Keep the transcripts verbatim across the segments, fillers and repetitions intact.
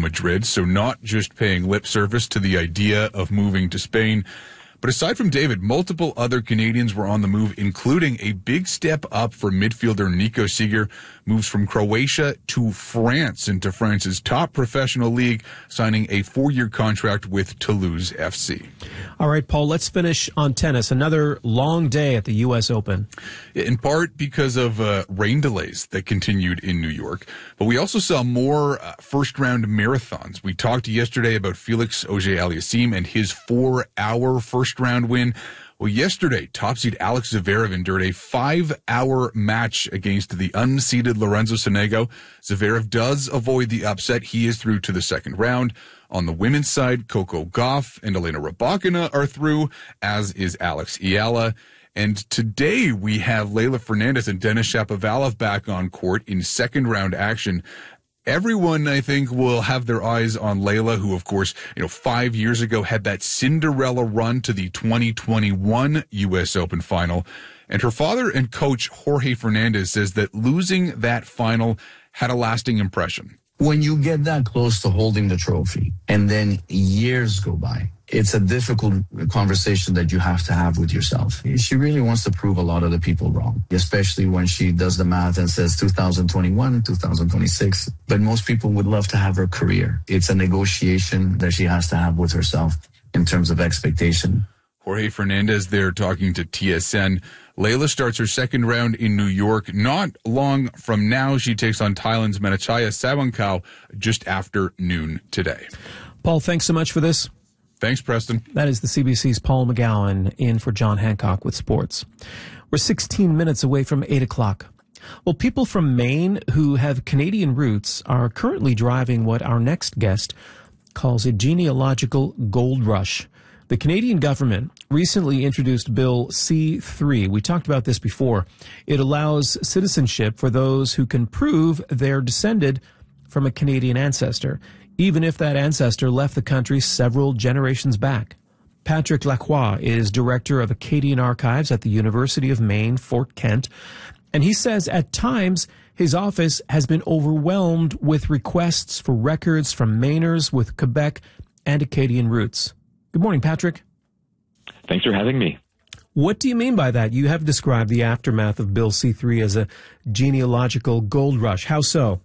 Madrid, so not just paying lip service to the idea of moving to Spain. But aside from David, multiple other Canadians were on the move, including a big step up for midfielder Nico Seeger, moves from Croatia to France into France's top professional league, signing a four-year contract with Toulouse F C. All right, Paul, let's finish on tennis. Another long day at the U S Open. In part because of uh, rain delays that continued in New York. But we also saw more uh, first-round marathons. We talked yesterday about Felix Auger-Aliassime and his four-hour first-round win. Well, yesterday, top-seed Alex Zverev endured a five-hour match against the unseeded Lorenzo Sonego. Zverev does avoid the upset. He is through to the second round. On the women's side, Coco Gauff and Elena Rybakina are through, as is Alex Iala. And today we have Leylah Fernandez and Denis Shapovalov back on court in second-round action. Everyone, I think, will have their eyes on Leylah, who, of course, you know, five years ago had that Cinderella run to the twenty twenty-one U S Open final. And her father and coach, Jorge Fernandez, says that losing that final had a lasting impression. When you get that close to holding the trophy and then years go by, it's a difficult conversation that you have to have with yourself. She really wants to prove a lot of the people wrong, especially when she does the math and says two thousand twenty-one, two thousand twenty-six. But most people would love to have her career. It's a negotiation that she has to have with herself in terms of expectation. Jorge Fernandez there talking to T S N. Leylah starts her second round in New York. Not long from now, she takes on Thailand's Menachaya Sawankau just after noon today. Paul, thanks so much for this. Thanks, Preston. That is the C B C's Paul McGowan in for John Hancock with sports. We're sixteen minutes away from eight o'clock. Well, people from Maine who have Canadian roots are currently driving what our next guest calls a genealogical gold rush. The Canadian government recently introduced Bill C three. We talked about this before. It allows citizenship for those who can prove they're descended from a Canadian ancestor, even if that ancestor left the country several generations back. Patrick Lacroix is director of Acadian Archives at the University of Maine, Fort Kent, and he says at times his office has been overwhelmed with requests for records from Mainers with Quebec and Acadian roots. Good morning, Patrick. Thanks for having me. What do you mean by that? You have described the aftermath of Bill C three as a genealogical gold rush. How so?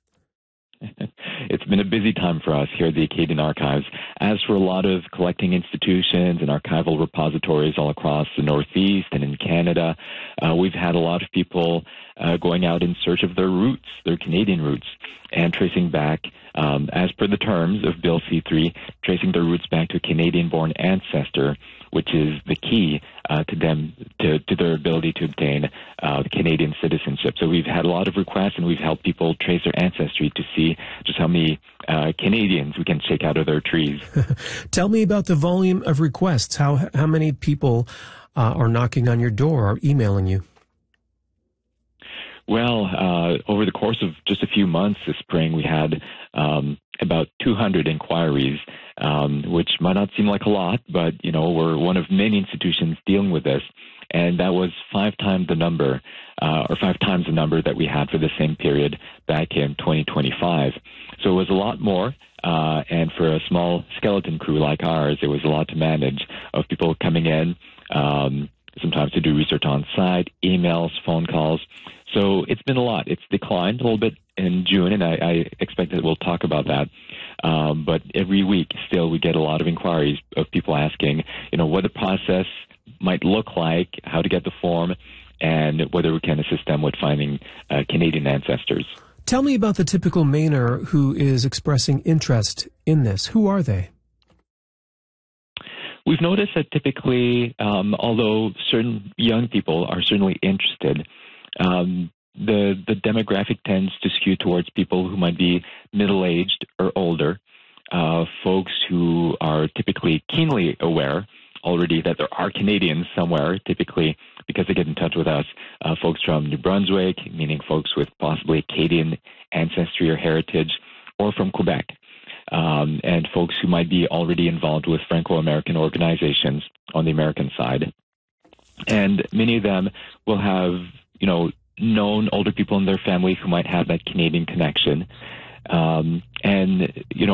It's been a busy time for us here at the Acadian Archives. As for a lot of collecting institutions and archival repositories all across the Northeast and in Canada, uh, we've had a lot of people uh, going out in search of their roots, their Canadian roots, and tracing back, um, as per the terms of Bill C three, tracing their roots back to a Canadian-born ancestor, which is the key uh, to them, to, to their ability to obtain uh, Canadian citizenship. So we've had a lot of requests, and we've helped people trace their ancestry to see just how many uh, Canadians we can shake out of their trees. Tell me about the volume of requests. How how many people uh, are knocking on your door or emailing you? Well, uh, over the course of just a few months this spring, we had um, about two hundred inquiries, um, which might not seem like a lot, but, you know, we're one of many institutions dealing with this. And that was five times the number, uh, or five times the number that we had for the same period back in twenty twenty-five. So it was a lot more. Uh, and for a small skeleton crew like ours, it was a lot to manage of people coming in, um, sometimes to do research on site, emails, phone calls. So it's been a lot. It's declined a little bit in June, and I, I expect that we'll talk about that. Um, but every week, still, we get a lot of inquiries of people asking, you know, what the process might look like, how to get the form, and whether we can assist them with finding uh, Canadian ancestors. Tell me about the typical Mainer who is expressing interest in this. Who are they? We've noticed that typically, um, although certain young people are certainly interested, um, the, the demographic tends to skew towards people who might be middle-aged or older, uh, folks who are typically keenly aware already that there are Canadians somewhere, typically because they get in touch with us, uh, folks from New Brunswick, meaning folks with possibly Acadian ancestry or heritage, or from Quebec, um, and folks who might be already involved with Franco-American organizations on the American side. And many of them will have, you know, known older people in their family who might have that Canadian connection. Um, and, you know,